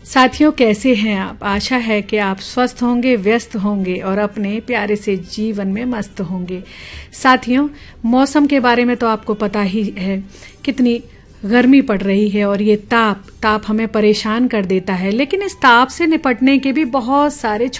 साथियों, कैसे हैं आप? आशा है कि आप स्वस्थ होंगे, व्यस्त होंगे और अपने प्यारे से जीवन में मस्त होंगे। साथियों, मौसम के बारे में तो आपको पता ही है, कितनी गर्मी पड़ रही है और ये ताप हमें परेशान कर देता है। लेकिन इस ताप से निपटने के भी बहुत सारे